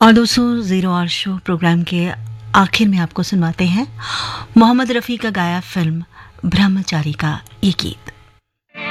और दोस्तों zero our show programme के आखिर में आपको सुनवाते हैं मोहम्मद रफ़ी का गाया फिल्म ब्रह्मचारी का ये गीत।